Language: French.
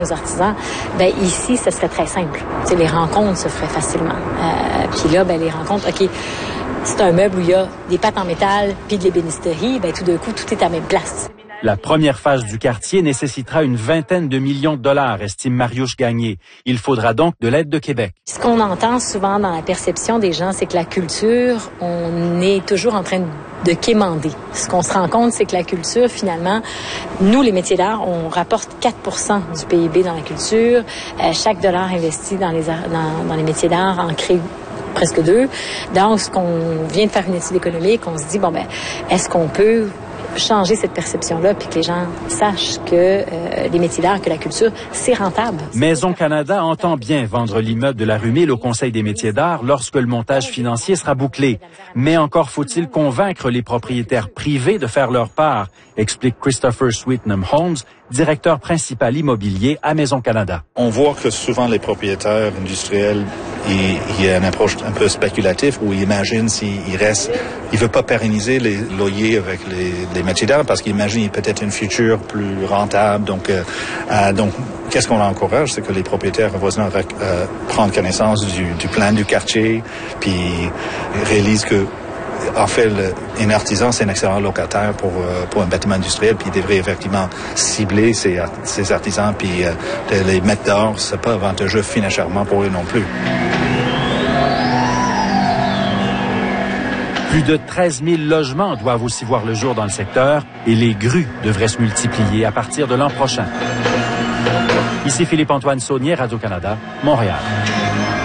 aux artisans, ben ici, ce serait très simple. T'sais, les rencontres se feraient facilement. Puis là, ben les rencontres, OK, c'est un meuble où il y a des pattes en métal puis de l'ébénisterie, ben tout d'un coup, tout est à la même place. La première phase du quartier nécessitera une vingtaine de millions de dollars, estime Mariusz Gagné. Il faudra donc de l'aide de Québec. Ce qu'on entend souvent dans la perception des gens, c'est que la culture, on est toujours en train de quémander. Ce qu'on se rend compte, c'est que la culture, finalement, nous, les métiers d'art, on rapporte 4% du PIB dans la culture. Chaque dollar investi dans les métiers d'art en crée presque 2. Donc, ce qu'on vient de faire une étude économique, on se dit, bon, ben, est-ce qu'on peut changer cette perception-là, puis que les gens sachent que les métiers d'art, que la culture, c'est rentable. Maison Canada entend bien vendre l'immeuble de la rue Mille au Conseil des métiers d'art lorsque le montage financier sera bouclé. Mais encore faut-il convaincre les propriétaires privés de faire leur part, explique Christopher Sweetnam Holmes, directeur principal immobilier à Maison Canada. On voit que souvent les propriétaires industriels, il y a une approche un peu spéculative où ils imaginent s'il reste, il veut pas pérenniser les loyers avec les métiers d'art parce qu'il imagine peut-être une future plus rentable. Donc qu'est-ce qu'on encourage, c'est que les propriétaires voisins prennent connaissance du plan du quartier, puis réalisent que en fait, un artisan, c'est un excellent locataire pour un bâtiment industriel, puis il devrait effectivement cibler ses artisans, puis les mettre dehors, c'est pas avantageux financièrement pour eux non plus. Plus de 13 000 logements doivent aussi voir le jour dans le secteur et les grues devraient se multiplier à partir de l'an prochain. Ici Philippe-Antoine Saunier, Radio-Canada, Montréal.